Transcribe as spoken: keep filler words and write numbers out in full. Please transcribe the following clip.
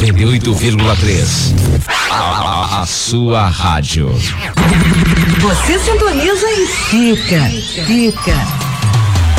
noventa e oito vírgula três. A, a, a sua rádio. Você sintoniza e fica, fica.